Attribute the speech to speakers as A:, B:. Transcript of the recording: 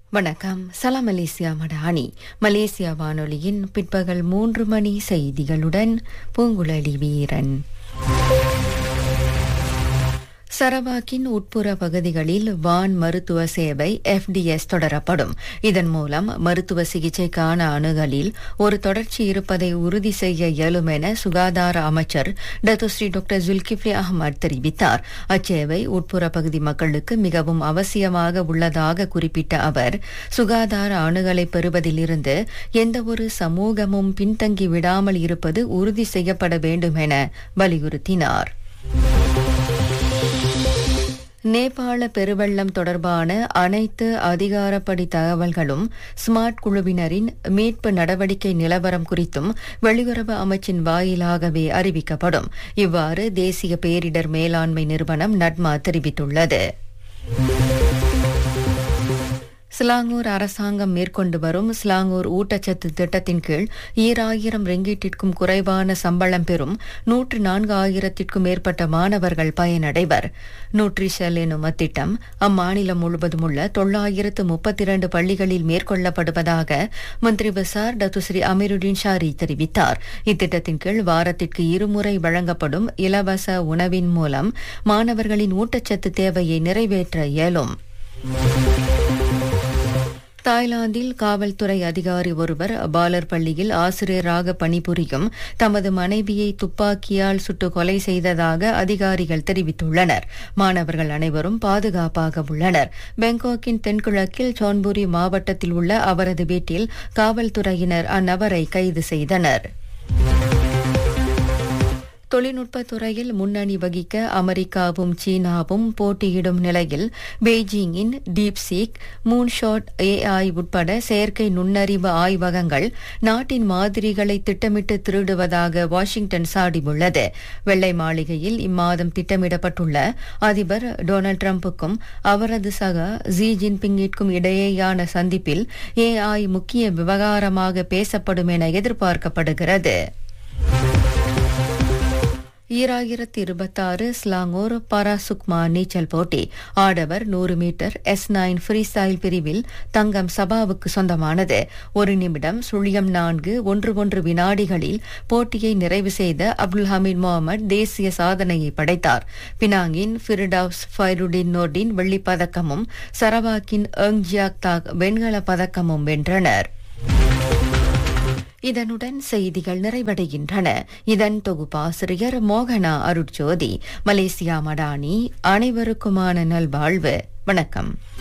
A: வணக்கம். சலாம் Malaysia Madani. Malaysia வானொலியின் பிற்பகல் 3 மணி செய்திகளுடன் பூங்குழலி வீரன். சரவாக்கின் உட்புற பகுதிகளில் வான் மருத்துவ சேவை FDS தொடரப்படும். இதன் மூலம் மருத்துவ சிகிச்சைக்கான அணுகலில் ஒரு தொடர்ச்சி இருப்பதை உறுதி செய்ய இயலும் என சுகாதார அமைச்சர் டத்துஸ்ரீ டாக்டர் ஜுல்கிஃப்லி அஹ்மத் தெரிவித்தார். அச்சேவை உட்புற பகுதி மக்களுக்கு மிகவும் அவசியமாக உள்ளதாக குறிப்பிட்ட அவர், சுகாதார அணுகலை பெறுவதிலிருந்து எந்தவொரு சமூகமும் பின்தங்கி விடாமல் இருப்பது உறுதி செய்யப்பட வேண்டும் என வலியுறுத்தினார். நேபாள பெருவெள்ளம் தொடர்பான அனைத்து அதிகாரப்படி தகவல்களும் ஸ்மார்ட் குழுவினரின் மீட்பு நடவடிக்கை நிலவரம் குறித்தும் வெளியுறவு அமைச்சின் வாயிலாகவே அறிவிக்கப்படும். இவ்வாறு தேசிய பேரிடர் மேலாண்மை நிறுவனம் நட்மா தெரிவித்துள்ளது. சிலாங்கூர் அரசாங்கம் மேற்கொண்டு வரும் சிலாங்கூர் ஊட்டச்சத்து திட்டத்தின் கீழ் 2000 ரிங்கிட்டிற்கும் குறைவான சம்பளம் பெறும் 104,000க்கும் மேற்பட்ட மாணவர்கள் பயனடைவர். நியூட்ரிஷல் எனும் அத்திட்டம் அம்மாநிலம் முழுவதும் உள்ள 932 பள்ளிகளில் மேற்கொள்ளப்படுவதாக மந்திரி பசார் டத்துஸ்ரீ அமீருddin ஷாரி தெரிவித்தார். இத்திட்டத்தின் கீழ் வாரத்திற்கு 2 முறை வழங்கப்படும் இலவச உணவின் மூலம் மாணவர்களின் ஊட்டச்சத்து தேவையை நிறைவேற்ற இயலும். தாய்லாந்தில் காவல்துறை அதிகாரி ஒருவர் பாலர் பள்ளியில் ஆசிரியராக பணிபுரியும் தமது மனைவியை துப்பாக்கியால் சுட்டு கொலை செய்ததாக அதிகாரிகள் தெரிவித்துள்ளனர். மாணவர்கள் அனைவரும் பாதுகாப்பாக உள்ளனர். பாங்காக்கின் தென்கிழக்கில் சோன்புரி மாவட்டத்தில் உள்ள அவரது வீட்டில் காவல்துறையினர் அந்நபரை கைது செய்தனர். தொழில்நுட்பத் துறையில் முன்னணி வகிக்க அமெரிக்காவும் சீனாவும் போட்டியிடும் நிலையில் பெய்ஜிங்கின் டீப்சீக், மூன்ஷாட் AI உட்பட செயற்கை நுண்ணறிவு ஆய்வகங்கள் நாட்டின் மாதிரிகளை திட்டமிட்டு திருடுவதாக வாஷிங்டன் சாடியுள்ளது. வெள்ளை மாளிகையில் இம்மாதம் திட்டமிடப்பட்டுள்ள அதிபர் டொனால்டு டிரம்புக்கும் அவரது சக ஜி ஜின்பிங்கிற்கும் இடையேயான சந்திப்பில் AI முக்கிய விவகாரமாக பேசப்படும் என எதிர்பார்க்கப்படுகிறது. 2026 ஸ்லாங்கூர் பாராசுக்மா நீச்சல் போட்டி ஆடவர் 100 மீட்டர் S9 ஃப்ரீ ஸ்டைல் பிரிவில் தங்கம் சபாவுக்கு சொந்தமானது. 1 நிமிடம் 0.411 வினாடிகளில் போட்டியை நிறைவு செய்த அப்துல் ஹமீத் முகமது தேசிய சாதனையை படைத்தார். பினாங்கின் ஃபிர்டவுஸ் ஃபைருடின் நோர்டின் வெள்ளிப் பதக்கமும் சரவாக்கின் எங்ஜியாக் தாக் வெண்கலப் பதக்கமும் வென்றனர். இதனுடன் செய்திகள் நிறைவடைகின்றன. இதன் தொகுப்பாசிரியர் மோகனா அருட்ஜோதி. மலேசியா மடானி. அனைவருக்குமான நல்வாழ்வு. வணக்கம்.